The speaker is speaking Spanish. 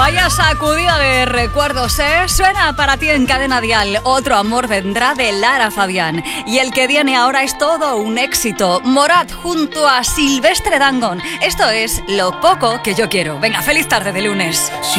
Vaya sacudida de recuerdos, ¿eh? Suena para ti en Cadena Dial. Otro amor vendrá de Lara Fabián. Y el que viene ahora es todo un éxito. Morat junto a Silvestre Dangond. Esto es Lo poco que yo quiero. Venga, feliz tarde de lunes.